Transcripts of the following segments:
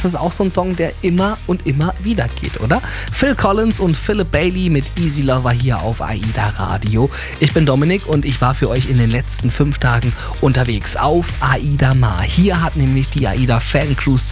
das ist auch so ein Song, der immer und immer wieder geht, oder? Phil Collins und Philip Bailey mit Easy Lover hier auf AIDA Radio. Ich bin Dominik und ich war für euch in den letzten 5 Tagen unterwegs auf AIDA Mar. Hier hat nämlich die AIDA Fan Cruise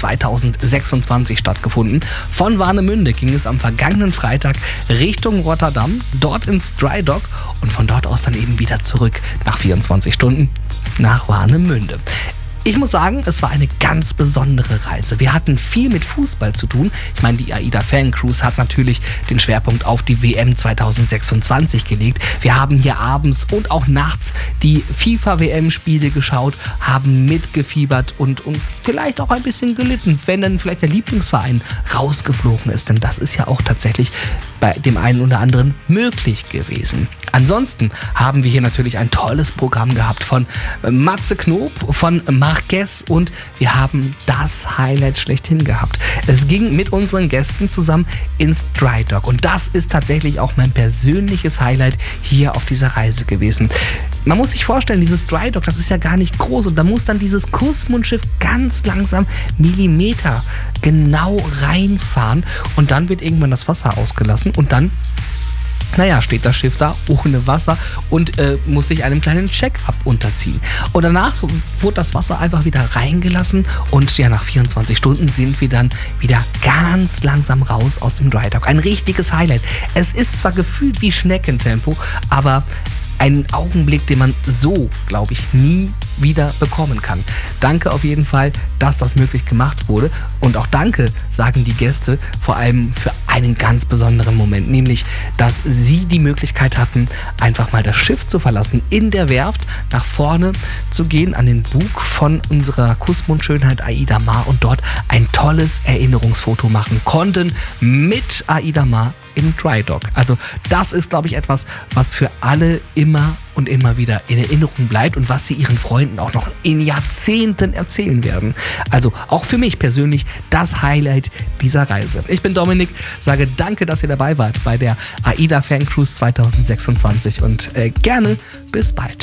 2026 stattgefunden. Von Warnemünde ging es am vergangenen Freitag Richtung Rotterdam, dort ins Dry Dock und von dort aus dann eben wieder zurück nach 24 Stunden nach Warnemünde. Ich muss sagen, es war eine ganz besondere Reise. Wir hatten viel mit Fußball zu tun. Ich meine, die AIDA Fan Cruise hat natürlich den Schwerpunkt auf die WM 2026 gelegt. Wir haben hier abends und auch nachts die FIFA-WM-Spiele geschaut, haben mitgefiebert und vielleicht auch ein bisschen gelitten, wenn dann vielleicht der Lieblingsverein rausgeflogen ist. Denn das ist ja auch tatsächlich bei dem einen oder anderen möglich gewesen. Ansonsten haben wir hier natürlich ein tolles Programm gehabt von Matze Knob, von Marquez und wir haben das Highlight schlechthin gehabt. Es ging mit unseren Gästen zusammen ins Dry Dock und das ist tatsächlich auch mein persönliches Highlight hier auf dieser Reise gewesen. Man muss sich vorstellen, dieses Dry Dock, das ist ja gar nicht groß und da muss dann dieses Kussmundschiff ganz langsam Millimeter genau reinfahren und dann wird irgendwann das Wasser ausgelassen und dann steht das Schiff da ohne Wasser und muss sich einem kleinen Check-up unterziehen. Und danach wurde das Wasser einfach wieder reingelassen und ja, nach 24 Stunden sind wir dann wieder ganz langsam raus aus dem Dry Dock. Ein richtiges Highlight. Es ist zwar gefühlt wie Schneckentempo, aber ein Augenblick, den man so, glaube ich, nie wieder bekommen kann. Danke auf jeden Fall, dass das möglich gemacht wurde. Und auch danke, sagen die Gäste, vor allem für einen ganz besonderen Moment, nämlich, dass sie die Möglichkeit hatten, einfach mal das Schiff zu verlassen, in der Werft nach vorne zu gehen, an den Bug von unserer Kussmundschönheit AIDA Mar und dort ein tolles Erinnerungsfoto machen konnten mit AIDA Mar im Dry Dock. Also das ist, glaube ich, etwas, was für alle immer und immer wieder in Erinnerung bleibt und was sie ihren Freunden auch noch in Jahrzehnten erzählen werden. Also auch für mich persönlich das Highlight dieser Reise. Ich bin Dominik, sage danke, dass ihr dabei wart bei der AIDA Fan Cruise 2026 und gerne bis bald.